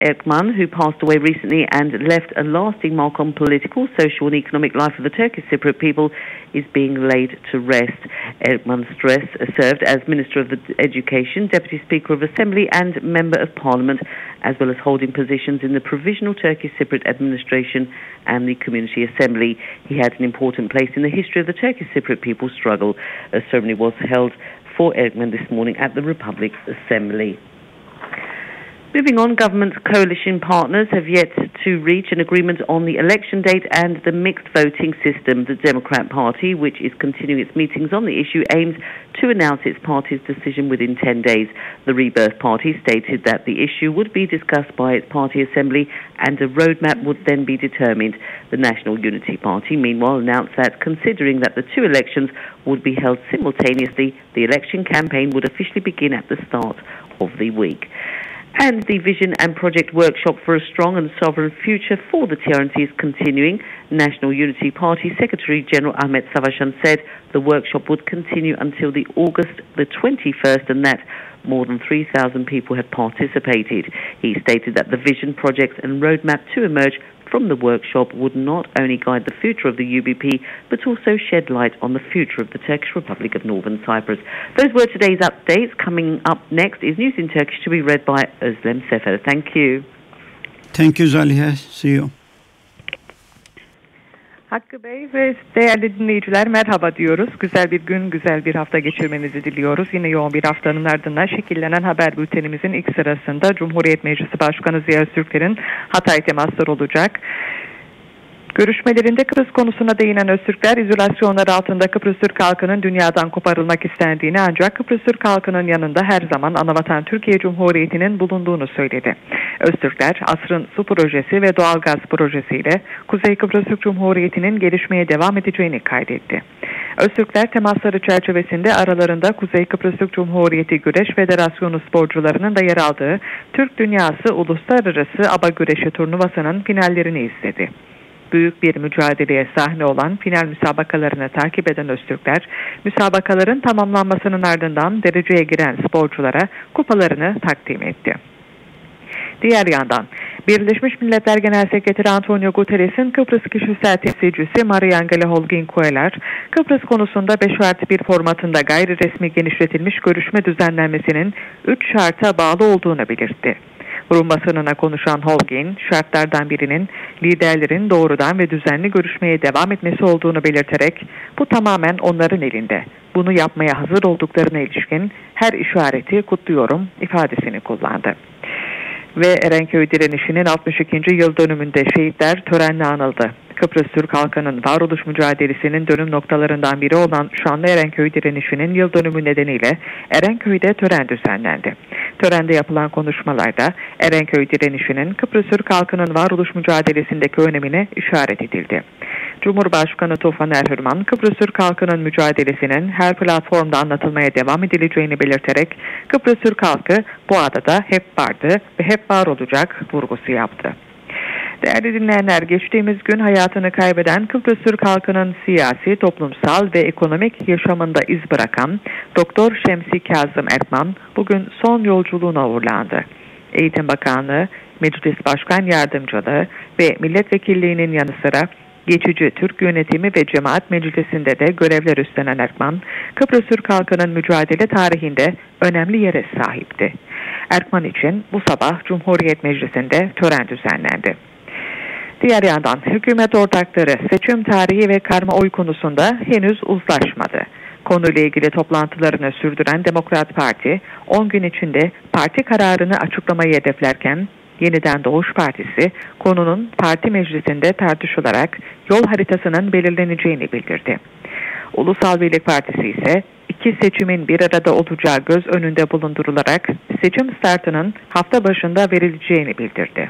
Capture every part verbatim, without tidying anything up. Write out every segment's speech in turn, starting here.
Erkman, who passed away recently and left a lasting mark on political, social and economic life of the Turkish Cypriot people, is being laid to rest. Erkman stress served as Minister of Education, Deputy Speaker of Assembly and Member of Parliament, as well as holding positions in the Provisional Turkish Cypriot Administration and the Community Assembly. He had an important place in the history of the Turkish Cypriot people's struggle. A ceremony was held for Erkman this morning at the Republic Assembly. Moving on, government coalition partners have yet to reach an agreement on the election date and the mixed voting system. The Democrat Party, which is continuing its meetings on the issue, aims to announce its party's decision within ten days. The Rebirth Party stated that the issue would be discussed by its party assembly and a roadmap would then be determined. The National Unity Party, meanwhile, announced that considering that the two elections would be held simultaneously, the election campaign would officially begin at the start of the week. And the Vision and Project Workshop for a Strong and Sovereign Future for the T R N C is continuing. National Unity Party Secretary General Ahmet Savaşan said the workshop would continue until the August the twenty-first and that more than three thousand people had participated. He stated that the vision, projects and roadmap to emerge from the workshop would not only guide the future of the U B P, but also shed light on the future of the Turkish Republic of Northern Cyprus. Those were today's updates. Coming up next is News in Turkish to be read by Özlem Sefer. Thank you. Thank you, Zaliha. See you. Hakkı Bey ve değerli dinleyiciler merhaba diyoruz. Güzel bir gün, güzel bir hafta geçirmenizi diliyoruz. Yine yoğun bir haftanın ardından şekillenen haber bültenimizin ilk sırasında Cumhuriyet Meclisi Başkanı Ziya Öztürkler'in Hatay temasları olacak. Görüşmelerinde Kıbrıs konusuna değinen Öztürkler, izolasyonları altında Kıbrıs Türk halkının dünyadan koparılmak istendiğini ancak Kıbrıs Türk halkının yanında her zaman anavatan Türkiye Cumhuriyeti'nin bulunduğunu söyledi. Öztürkler, asrın su projesi ve doğalgaz projesiyle Kuzey Kıbrıs Türk Cumhuriyeti'nin gelişmeye devam edeceğini kaydetti. Öztürkler temasları çerçevesinde aralarında Kuzey Kıbrıs Türk Cumhuriyeti Güreş Federasyonu sporcularının da yer aldığı Türk Dünyası Uluslararası Aba Güreşi turnuvasının finallerini izledi. Büyük bir mücadeleye sahne olan final müsabakalarını takip eden Öztürkler, müsabakaların tamamlanmasının ardından dereceye giren sporculara kupalarını takdim etti. Diğer yandan, Birleşmiş Milletler Genel Sekreteri Antonio Guterres'in Kıbrıs kişisel temsilcisi Mariangela Holguín-Queyler, Kıbrıs konusunda beş artı bir formatında gayri resmi genişletilmiş görüşme düzenlenmesinin üç şarta bağlı olduğunu belirtti. Rum basınına konuşan Holguín, şartlardan birinin liderlerin doğrudan ve düzenli görüşmeye devam etmesi olduğunu belirterek, bu tamamen onların elinde. Bunu yapmaya hazır olduklarına ilişkin her işareti kutluyorum ifadesini kullandı. Ve Erenköy direnişinin altmış ikinci yıl dönümünde şehitler törenle anıldı. Kıbrıs Türk halkının varoluş mücadelesinin dönüm noktalarından biri olan şanlı Erenköy direnişinin yıl dönümü nedeniyle Erenköy'de tören düzenlendi. Törende yapılan konuşmalarda Erenköy direnişinin Kıbrıs Türk halkının varoluş mücadelesindeki önemine işaret edildi. Cumhurbaşkanı Tufan Erhürman, Kıbrıs Türk halkının mücadelesinin her platformda anlatılmaya devam edileceğini belirterek Kıbrıs Türk halkı bu adada hep vardı ve hep var olacak vurgusu yaptı. Değerli dinleyenler, geçtiğimiz gün hayatını kaybeden Kıbrıs Türk halkının siyasi, toplumsal ve ekonomik yaşamında iz bırakan Doktor Şemsi Kazım Erkman bugün son yolculuğuna uğurlandı. Eğitim Bakanlığı, Meclis Başkan Yardımcılığı ve milletvekilliğinin yanı sıra geçici Türk Yönetimi ve Cemaat Meclisi'nde de görevler üstlenen Erkman, Kıbrıs Türk halkının mücadele tarihinde önemli yere sahipti. Erkman için bu sabah Cumhuriyet Meclisi'nde tören düzenlendi. Diğer yandan hükümet ortakları seçim tarihi ve karma oy konusunda henüz uzlaşmadı. Konuyla ilgili toplantılarını sürdüren Demokrat Parti on gün içinde parti kararını açıklamayı hedeflerken Yeniden Doğuş Partisi konunun parti meclisinde tartışılarak yol haritasının belirleneceğini bildirdi. Ulusal Birlik Partisi ise iki seçimin bir arada olacağı göz önünde bulundurularak seçim startının hafta başında verileceğini bildirdi.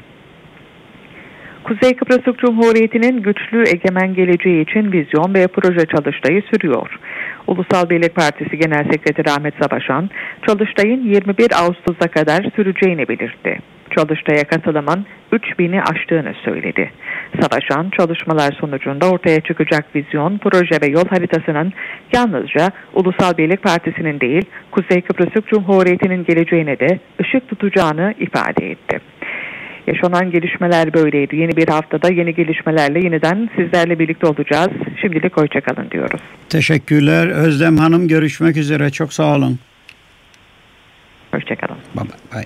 Kuzey Kıbrıs Türk Cumhuriyeti'nin güçlü egemen geleceği için vizyon ve proje çalıştayı sürüyor. Ulusal Birlik Partisi Genel Sekreteri Ahmet Savaşan, çalıştayın yirmi bir Ağustos'a kadar süreceğini belirtti. Çalıştaya katılımın üç bini aştığını söyledi. Savaşan, çalışmalar sonucunda ortaya çıkacak vizyon, proje ve yol haritasının yalnızca Ulusal Birlik Partisi'nin değil, Kuzey Kıbrıs Türk Cumhuriyeti'nin geleceğine de ışık tutacağını ifade etti. Yaşanan gelişmeler böyleydi. Yeni bir haftada yeni gelişmelerle yeniden sizlerle birlikte olacağız. Şimdilik hoşçakalın diyoruz. Teşekkürler Özlem Hanım. Görüşmek üzere. Çok sağ olun. Hoşçakalın. Bye bye.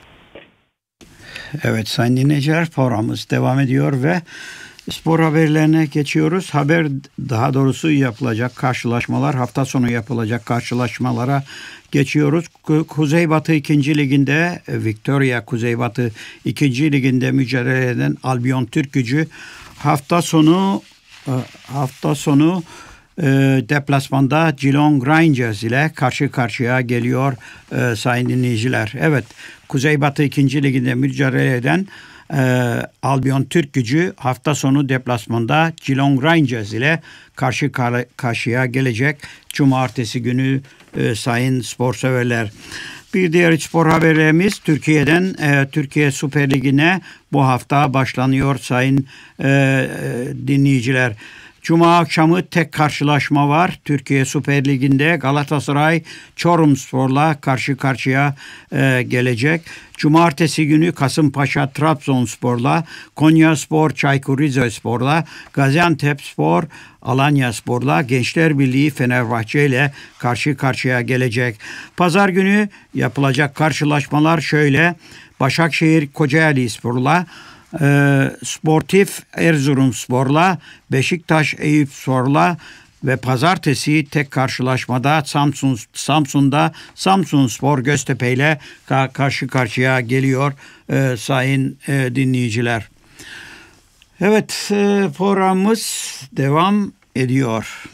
Evet sayın dinleyiciler, programımız devam ediyor ve spor haberlerine geçiyoruz. Haber daha doğrusu yapılacak karşılaşmalar, hafta sonu yapılacak karşılaşmalara geçiyoruz. Kuzeybatı ikinci Ligi'nde Victoria Kuzeybatı ikinci Ligi'nde mücadele eden Albion Türkgücü hafta sonu hafta sonu e, deplasmanda Geelong Rangers ile karşı karşıya geliyor e, sayın dinleyiciler. Evet, Kuzeybatı ikinci Ligi'nde mücadele eden e, Albion Türkgücü hafta sonu deplasmanda Geelong Rangers ile karşı karşıya gelecek cumartesi günü e, sayın spor severler. Bir diğer spor haberlerimiz Türkiye'den e, Türkiye Süper Ligi'ne bu hafta başlanıyor sayın e, e, dinleyiciler. Cuma akşamı tek karşılaşma var. Türkiye Süper Ligi'nde Galatasaray Çorumspor'la karşı karşıya e, gelecek. Cumartesi günü Kasımpaşa Trabzonspor'la, Konyaspor Çaykur Rizespor'la, Gaziantepspor Alanyaspor'la, Gençler Birliği Fenerbahçe ile karşı karşıya gelecek. Pazar günü yapılacak karşılaşmalar şöyle: Başakşehir Kocaelispor'la, E, Sportif Erzurumspor'la, Beşiktaş Eyüpspor'la ve pazartesi tek karşılaşmada Samsun Samsun'da Samsunspor Göztepe ile ka- karşı karşıya geliyor e, sayın e, dinleyiciler. Evet, e, programımız devam ediyor.